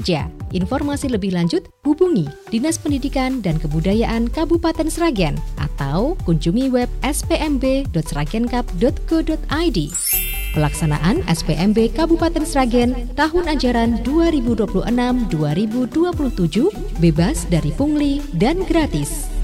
Kerja. Informasi lebih lanjut hubungi Dinas Pendidikan dan Kebudayaan Kabupaten Sragen atau kunjungi web spmb.sragenkap.go.id. Pelaksanaan SPMB Kabupaten Sragen tahun ajaran 2026-2027 bebas dari pungli dan gratis.